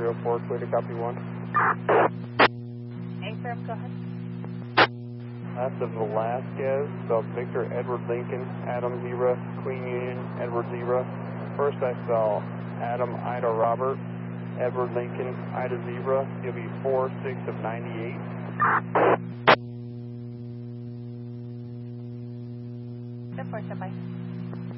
04, clear to copy 1. Affirm, go ahead. That's the Velasquez, so Victor Edward Lincoln, Adam Zebra, Queen Union, Edward Zebra. First I saw Adam Ida Robert, Edward Lincoln, Ida Zebra, he'll be 4-6 of 98. Before, standby.